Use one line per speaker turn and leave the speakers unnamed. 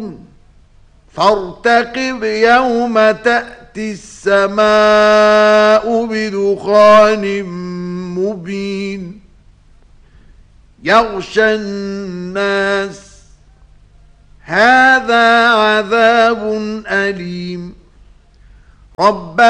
يعرجون فارتقب يوم تأتي السماء بدخان مبين يغشى الناس هذا عذاب أليم ربنا